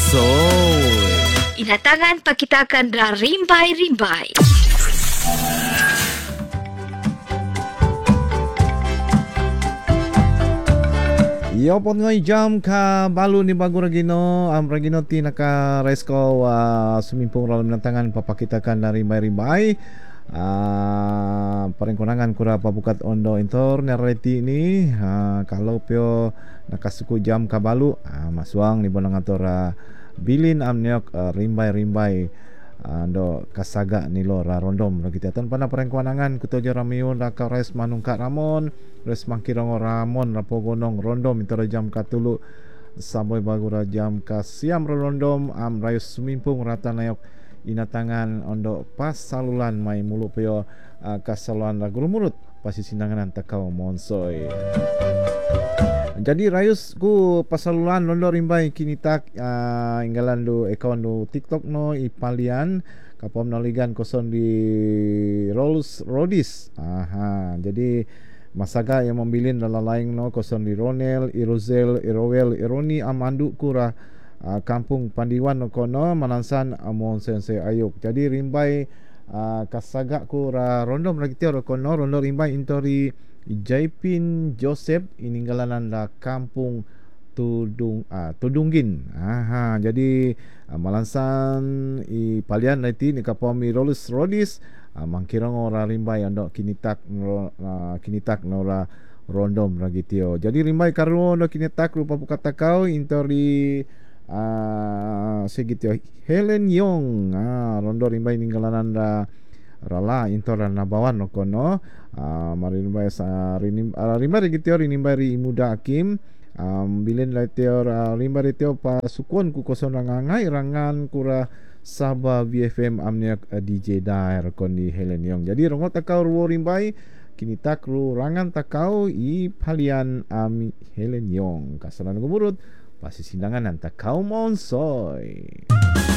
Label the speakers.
Speaker 1: Monsoy.
Speaker 2: Inatangan pakitakan ra rimbay-rimbay.
Speaker 1: Yo pon ngoy jam ka balu ni bago ragino ragino ti naka resko sumimpong ro tangan papakitakan dari rimbay parengkunangan kura pabukat ondo intor nereti ini kalau pio nakasuku jam ka balu masuang ni bonang ator bilin amniok rimbay ando kasaga nilo ra rondom lagi tiatan pana parengkunangan kutojo ramiun ra ka res manungka ramon res mangkirong ramon rapogonong rondom itoro jam katulu saboy bagura jam ka siam rondom rayus sumimpung rata nayok inatangan ondo pas salulan mai mulu peo kasaluan lagu murut pasi sindangan takau monsoy. Jadi rayus ku pasalulan londo rimbay kinitak inggalan do account do TikTok no ipalian kapom naligan koson di Rolls Rodis. Jadi masaga yang membilin lalalaing no koson di Ronel, Irozel, Irowel, Ironi amandu kura kampung Pandiwan no kono manansan amon sensei ayuk. Jadi rimbay kasaga kura rondom lagi tiar kono rondo rimbay intori Jaipin Joseph ininggalan la kampung Tudunggin. Jadi malansan i palian nanti ni kapomi Rolls Rodis mangkirang ora rimbay andok kinitak nora rondom lagi tio. Jadi rimbay karu no kinitak rupa bukata kau intori segitio Helen Yong rondo rimbay ininggalan la rala intoran nabawan no kono marinbay sa rimbay gitio rimbay muda akim bilin latio rimbay tio pa sukon ku koson rangangai rangan kura Sabah VFM amniak DJ Daer kondi Helen Yong. Jadi rongot takau ruo rimbay kini takru rangan takau i palian Helen Yong kasalan gumurut pasi sindangan takau monsoy.